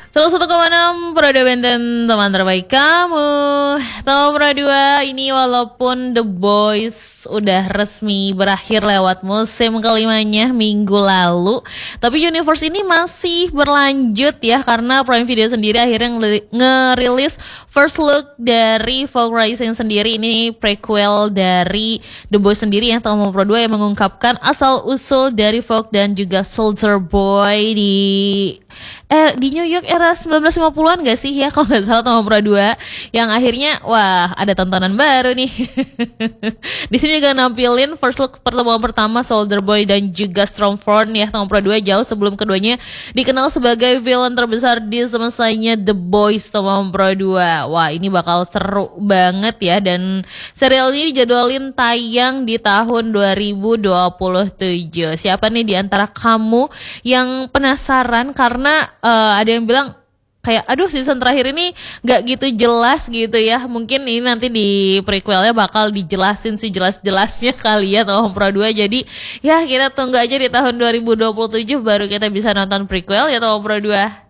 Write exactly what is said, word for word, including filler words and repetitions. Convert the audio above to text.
seratus satu koma enam Pro dua Benten, teman terbaik kamu. Tahu Pro dua ini walaupun The Boys udah resmi berakhir lewat musim kelimanya minggu lalu, tapi Universe ini masih berlanjut ya, karena Prime Video sendiri akhirnya ngerilis first look dari Vogue Rising sendiri. Ini prequel dari The Boys sendiri yang tahu Pro dua yang mengungkapkan asal-usul dari Vogue dan juga Soldier Boy di eh di New York era sembilan belas lima puluhan gak sih ya, kalau nggak salah Toma Pro dua, yang akhirnya wah ada tontonan baru nih. Di sini juga nampilin first look pertemuan pertama Soldier Boy dan juga Stormfront ya, Toma Pro dua jauh sebelum keduanya dikenal sebagai villain terbesar di semestanya The Boys Toma Pro dua. Wah ini bakal seru banget ya, dan serial ini dijadwalin tayang di tahun dua ribu dua puluh tujuh. Siapa nih di antara kamu yang penasaran? Karena uh, ada yang bilang kayak aduh season terakhir ini gak gitu jelas gitu ya, mungkin ini nanti di prequelnya bakal dijelasin sih jelas-jelasnya kali ya Toma Pro dua. Jadi ya kita tunggu aja di tahun dua ribu dua puluh tujuh baru kita bisa nonton prequel ya Toma Pro dua.